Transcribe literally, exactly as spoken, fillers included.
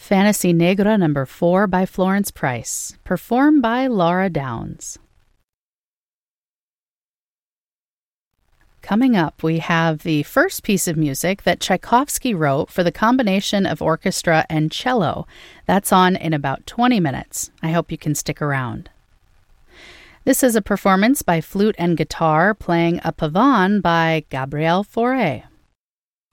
Fantasy Negra number four by Florence Price, performed by Laura Downs. Coming up, we have the first piece of music that Tchaikovsky wrote for the combination of orchestra and cello. That's on in about twenty minutes. I hope you can stick around. This is a performance by flute and guitar playing a pavane by Gabriel Fauré.